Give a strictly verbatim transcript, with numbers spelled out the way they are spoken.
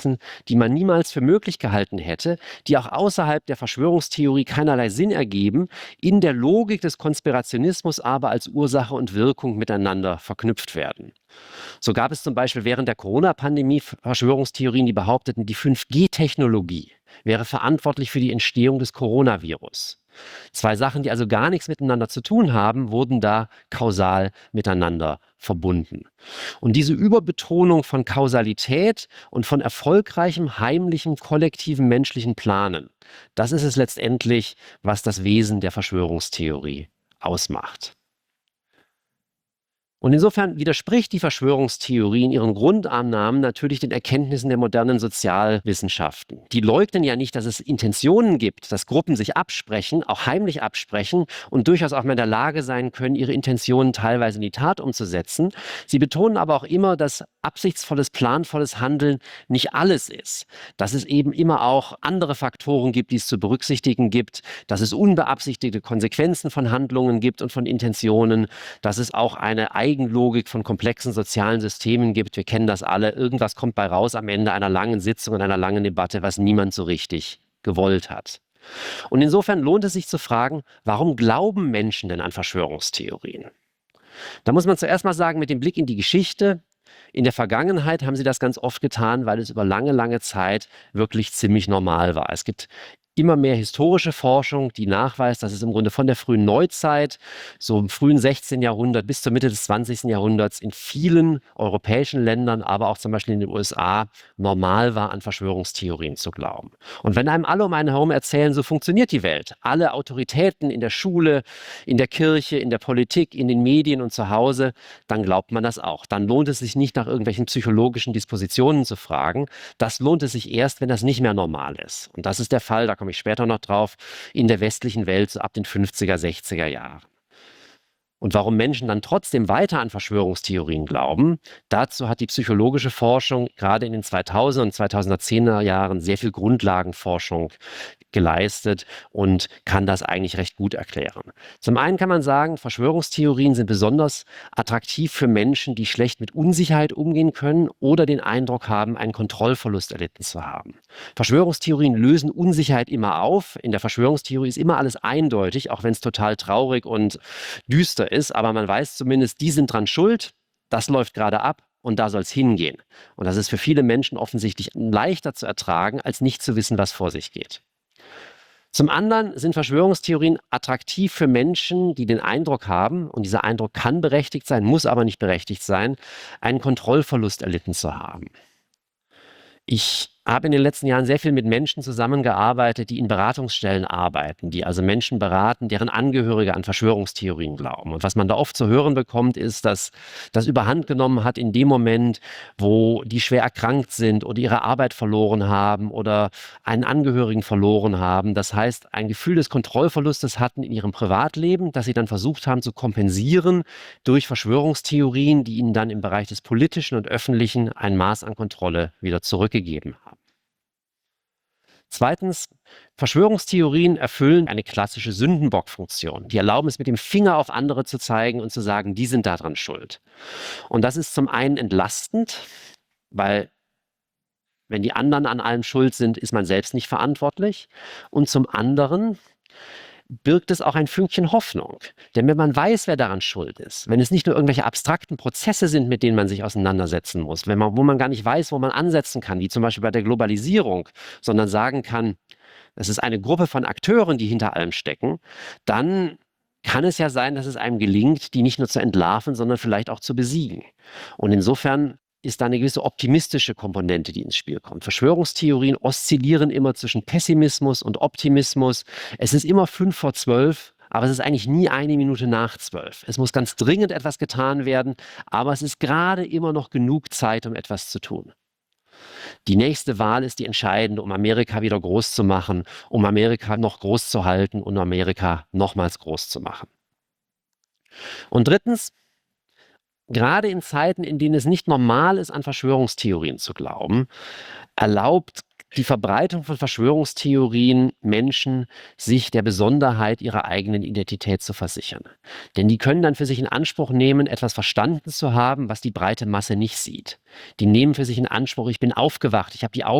die man niemals für möglich gehalten hätte, die auch außerhalb der Verschwörungstheorie keinerlei Sinn ergeben, in der Logik des Konspirationismus aber als Ursache und Wirkung miteinander verknüpft werden. So gab es zum Beispiel während der Corona-Pandemie Verschwörungstheorien, die behaupteten, die fünf G Technologie wäre verantwortlich für die Entstehung des Coronavirus. Zwei Sachen, die also gar nichts miteinander zu tun haben, wurden da kausal miteinander verbunden. Und diese Überbetonung von Kausalität und von erfolgreichem, heimlichem, kollektiven menschlichen Planen, das ist es letztendlich, was das Wesen der Verschwörungstheorie ausmacht. Und insofern widerspricht die Verschwörungstheorie in ihren Grundannahmen natürlich den Erkenntnissen der modernen Sozialwissenschaften. Die leugnen ja nicht, dass es Intentionen gibt, dass Gruppen sich absprechen, auch heimlich absprechen und durchaus auch mal in der Lage sein können, ihre Intentionen teilweise in die Tat umzusetzen. Sie betonen aber auch immer, dass absichtsvolles, planvolles Handeln nicht alles ist. Dass es eben immer auch andere Faktoren gibt, die es zu berücksichtigen gibt, dass es unbeabsichtigte Konsequenzen von Handlungen gibt und von Intentionen, dass es auch eine Eigenlogik von komplexen sozialen Systemen gibt. Wir kennen das alle. Irgendwas kommt bei raus am Ende einer langen Sitzung und einer langen Debatte, was niemand so richtig gewollt hat. Und insofern lohnt es sich zu fragen, warum glauben Menschen denn an Verschwörungstheorien? Da muss man zuerst mal sagen, mit dem Blick in die Geschichte, in der Vergangenheit haben sie das ganz oft getan, weil es über lange, lange Zeit wirklich ziemlich normal war. Es gibt immer mehr historische Forschung, die nachweist, dass es im Grunde von der frühen Neuzeit, so im frühen sechzehnten Jahrhundert bis zur Mitte des zwanzigsten Jahrhunderts in vielen europäischen Ländern, aber auch zum Beispiel in den U S A, normal war, an Verschwörungstheorien zu glauben. Und wenn einem alle um einen herum erzählen, so funktioniert die Welt, alle Autoritäten in der Schule, in der Kirche, in der Politik, in den Medien und zu Hause, dann glaubt man das auch. Dann lohnt es sich nicht, nach irgendwelchen psychologischen Dispositionen zu fragen. Das lohnt es sich erst, wenn das nicht mehr normal ist. Und das ist der Fall, da komme ich später noch drauf, in der westlichen Welt so ab den fünfziger, sechziger Jahren. Und warum Menschen dann trotzdem weiter an Verschwörungstheorien glauben, dazu hat die psychologische Forschung gerade in den zweitausender und zweitausendzehner Jahren sehr viel Grundlagenforschung geleistet und kann das eigentlich recht gut erklären. Zum einen kann man sagen, Verschwörungstheorien sind besonders attraktiv für Menschen, die schlecht mit Unsicherheit umgehen können oder den Eindruck haben, einen Kontrollverlust erlitten zu haben. Verschwörungstheorien lösen Unsicherheit immer auf. In der Verschwörungstheorie ist immer alles eindeutig, auch wenn es total traurig und düster ist, aber man weiß zumindest, die sind dran schuld, das läuft gerade ab und da soll es hingehen. Und das ist für viele Menschen offensichtlich leichter zu ertragen, als nicht zu wissen, was vor sich geht. Zum anderen sind Verschwörungstheorien attraktiv für Menschen, die den Eindruck haben, und dieser Eindruck kann berechtigt sein, muss aber nicht berechtigt sein, einen Kontrollverlust erlitten zu haben. Ich habe in den letzten Jahren sehr viel mit Menschen zusammengearbeitet, die in Beratungsstellen arbeiten, die also Menschen beraten, deren Angehörige an Verschwörungstheorien glauben. Und was man da oft zu hören bekommt, ist, dass das überhand genommen hat in dem Moment, wo die schwer erkrankt sind oder ihre Arbeit verloren haben oder einen Angehörigen verloren haben. Das heißt, ein Gefühl des Kontrollverlustes hatten in ihrem Privatleben, das sie dann versucht haben zu kompensieren durch Verschwörungstheorien, die ihnen dann im Bereich des Politischen und Öffentlichen ein Maß an Kontrolle wieder zurückgegeben haben. Zweitens, Verschwörungstheorien erfüllen eine klassische Sündenbockfunktion. Die erlauben es, mit dem Finger auf andere zu zeigen und zu sagen, die sind daran schuld. Und das ist zum einen entlastend, weil wenn die anderen an allem schuld sind, ist man selbst nicht verantwortlich. Und zum anderen birgt es auch ein Fünkchen Hoffnung. Denn wenn man weiß, wer daran schuld ist, wenn es nicht nur irgendwelche abstrakten Prozesse sind, mit denen man sich auseinandersetzen muss, wenn man, wo man gar nicht weiß, wo man ansetzen kann, wie zum Beispiel bei der Globalisierung, sondern sagen kann, es ist eine Gruppe von Akteuren, die hinter allem stecken, dann kann es ja sein, dass es einem gelingt, die nicht nur zu entlarven, sondern vielleicht auch zu besiegen. Und insofern ist da eine gewisse optimistische Komponente, die ins Spiel kommt. Verschwörungstheorien oszillieren immer zwischen Pessimismus und Optimismus. Es ist immer fünf vor zwölf, aber es ist eigentlich nie eine Minute nach zwölf. Es muss ganz dringend etwas getan werden, aber es ist gerade immer noch genug Zeit, um etwas zu tun. Die nächste Wahl ist die entscheidende, um Amerika wieder groß zu machen, um Amerika noch groß zu halten und Amerika nochmals groß zu machen. Und drittens, gerade in Zeiten, in denen es nicht normal ist, an Verschwörungstheorien zu glauben, erlaubt die Verbreitung von Verschwörungstheorien Menschen, sich der Besonderheit ihrer eigenen Identität zu versichern. Denn die können dann für sich in Anspruch nehmen, etwas verstanden zu haben, was die breite Masse nicht sieht. Die nehmen für sich in Anspruch, ich bin aufgewacht, ich habe die Augen